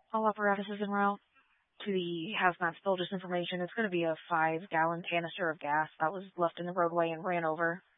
All apparatus is en route to the hazmat spill. Just information. It's going to be a 5-gallon canister of gas that was left in the roadway and ran over.